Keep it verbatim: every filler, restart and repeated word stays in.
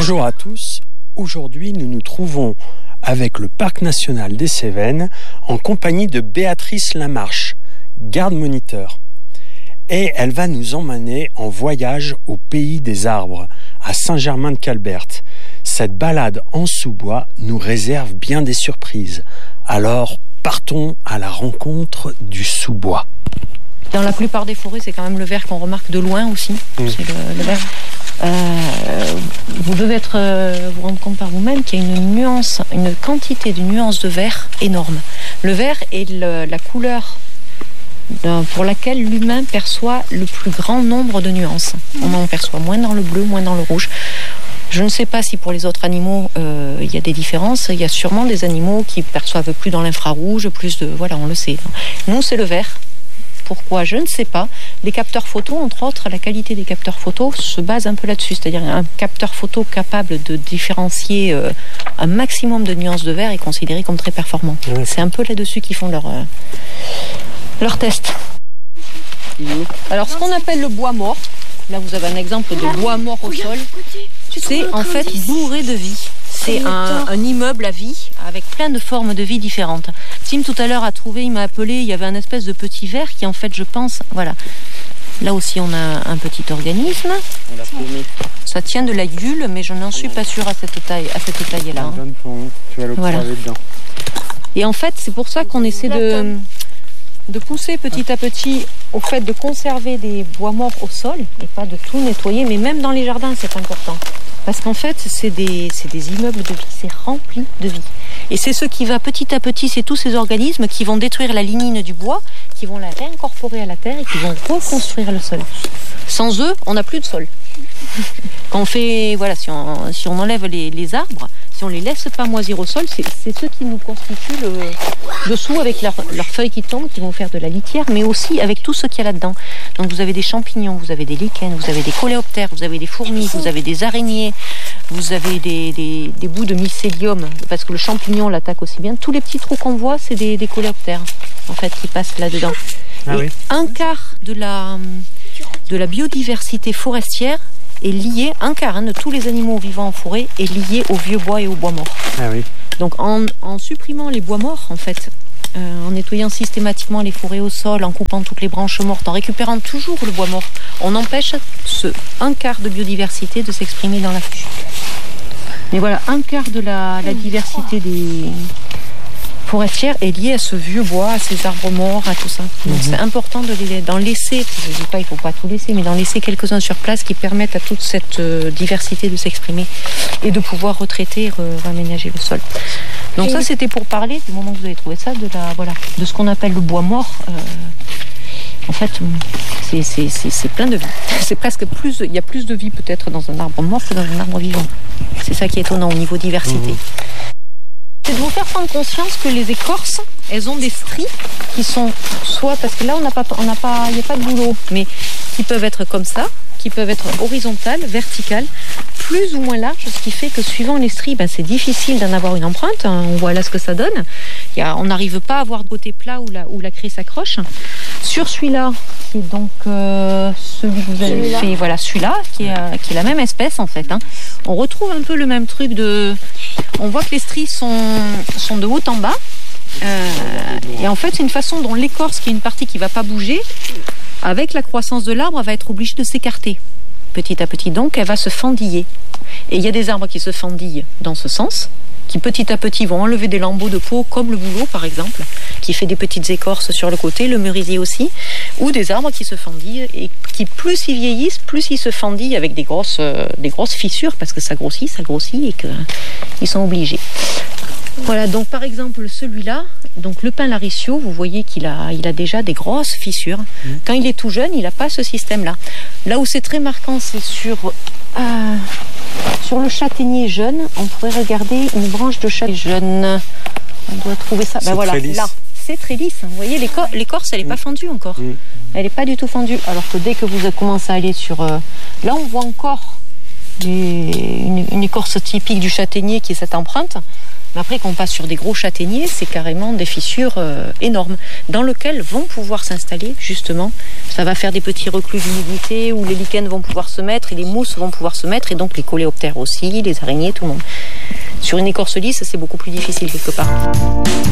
Bonjour à tous, aujourd'hui nous nous trouvons avec le Parc national des Cévennes en compagnie de Béatrice Lamarche, garde-moniteur. Et elle va nous emmener en voyage au pays des arbres, à Saint-Germain-de-Calberte. Cette balade en sous-bois nous réserve bien des surprises. Alors partons à la rencontre du sous-bois. Dans la plupart des forêts, c'est quand même le vert qu'on remarque de loin aussi. Mmh. C'est le, le vert. Euh, vous devez être, euh, vous rendre compte par vous-même qu'il y a une nuance, une quantité de nuances de vert énorme. Le vert est le, la couleur de, pour laquelle l'humain perçoit le plus grand nombre de nuances. On en perçoit moins dans le bleu, moins dans le rouge. Je ne sais pas si pour les autres animaux, euh, il y a des différences. Il y a sûrement des animaux qui perçoivent plus dans l'infrarouge, plus de... Voilà, on le sait. Nous, c'est le vert. Pourquoi? Je ne sais pas. Les capteurs photo, entre autres, la qualité des capteurs photo se base un peu là-dessus. C'est-à-dire un capteur photo capable de différencier euh, un maximum de nuances de vert est considéré comme très performant. Ouais. C'est un peu là-dessus qu'ils font leur, euh, leur test. Alors, ce qu'on appelle le bois mort, là vous avez un exemple de bois mort au sol, c'est en fait bourré de vie. C'est un, un immeuble à vie avec plein de formes de vie différentes. Tim tout à l'heure a trouvé, il m'a appelé, il y avait un espèce de petit ver qui en fait je pense, voilà. Là aussi on a un petit organisme. Ça tient de la gueule mais je n'en suis pas sûre à cette taille, à cette taille-là. Hein. Tu vas l'observer voilà. Dedans. Et en fait c'est pour ça qu'on essaie de, de pousser petit à petit au fait de conserver des bois morts au sol et pas de tout nettoyer, mais même dans les jardins c'est important. Parce qu'en fait, c'est des, c'est des immeubles de vie, c'est rempli de vie. Et c'est ce qui va petit à petit, c'est tous ces organismes qui vont détruire la lignine du bois, qui vont la réincorporer à la terre et qui vont reconstruire le sol. Sans eux, on n'a plus de sol. Quand on fait, voilà, si on, si on enlève les, les arbres, si on les laisse pas moisir au sol, c'est, c'est ceux qui nous constituent le dessous avec leurs leur feuilles qui tombent, qui vont faire de la litière, mais aussi avec tout ce qu'il y a là-dedans. Donc vous avez des champignons, vous avez des lichens, vous avez des coléoptères, vous avez des fourmis, vous avez des araignées, vous avez des, des, des bouts de mycélium, parce que le champignon l'attaque aussi bien. Tous les petits trous qu'on voit, c'est des, des coléoptères, en fait, qui passent là-dedans. Ah Et oui. Un quart de la, de la biodiversité forestière est lié, un quart hein, de tous les animaux vivant en forêt est lié au vieux bois et au bois mort. Ah oui. Donc en, en supprimant les bois morts, en fait, euh, en nettoyant systématiquement les forêts au sol, en coupant toutes les branches mortes, en récupérant toujours le bois mort, on empêche ce un quart de biodiversité de s'exprimer dans la forêt. Mais voilà, un quart de la, la diversité des forestière est liée à ce vieux bois, à ces arbres morts, à tout ça. Donc mmh. c'est important de les, d'en laisser, je ne dis pas il ne faut pas tout laisser, mais d'en laisser quelques-uns sur place qui permettent à toute cette euh, diversité de s'exprimer et de pouvoir retraiter et re- réaménager le sol. Donc et ça c'était pour parler, du moment que vous avez trouvé ça, de, la, voilà, de ce qu'on appelle le bois mort. Euh, en fait, c'est, c'est, c'est, c'est plein de vie. C'est presque plus, il y a plus de vie peut-être dans un arbre mort que dans un arbre vivant. C'est ça qui est étonnant au niveau diversité. Mmh. C'est de vous faire prendre conscience que les écorces, elles ont des stries qui sont soit, parce que là on n'a pas, on n'a pas, il n'y a pas de boulot, mais qui peuvent être comme ça, qui peuvent être horizontales, verticales, plus ou moins larges, ce qui fait que suivant les stries, ben, c'est difficile d'en avoir une empreinte. Hein, on voit là ce que ça donne. Il y a, on n'arrive pas à avoir de côté plat où la, où la craie s'accroche. Sur celui-là, qui est donc euh, celui que vous avez celui-là. fait, voilà, celui-là, qui est, euh, qui est la même espèce en fait. Hein. On retrouve un peu le même truc de... On voit que les stries sont, sont de haut en bas. Euh, et en fait, c'est une façon dont l'écorce, qui est une partie qui ne va pas bouger, avec la croissance de l'arbre, elle va être obligée de s'écarter petit à petit. Donc, elle va se fendiller. Et il y a des arbres qui se fendillent dans ce sens, qui petit à petit vont enlever des lambeaux de peau, comme le bouleau par exemple, qui fait des petites écorces sur le côté, le merisier aussi, ou des arbres qui se fendillent et qui plus ils vieillissent, plus ils se fendillent avec des grosses, euh, des grosses fissures, parce que ça grossit, ça grossit et qu'ils sont obligés. Voilà, donc par exemple celui-là, donc le pin laricio, vous voyez qu'il a, il a déjà des grosses fissures. Mmh. Quand il est tout jeune, il n'a pas ce système-là. Là où c'est très marquant, c'est sur, euh, sur le châtaignier jeune. On pourrait regarder une branche de châtaignier jeune. On doit trouver ça. Ben voilà, là, c'est très lisse. Vous voyez, l'écor- l'écorce, elle n'est mmh. pas fendue encore. Mmh. Elle n'est pas du tout fendue. Alors que dès que vous commencez à aller sur... Euh, là, on voit encore les, une, une écorce typique du châtaignier qui est cette empreinte. Mais après, quand on passe sur des gros châtaigniers, c'est carrément des fissures euh, énormes, dans lesquelles vont pouvoir s'installer, justement, ça va faire des petits reclus d'humidité où les lichens vont pouvoir se mettre et les mousses vont pouvoir se mettre, et donc les coléoptères aussi, les araignées, tout le monde. Sur une écorce lisse, c'est beaucoup plus difficile quelque part.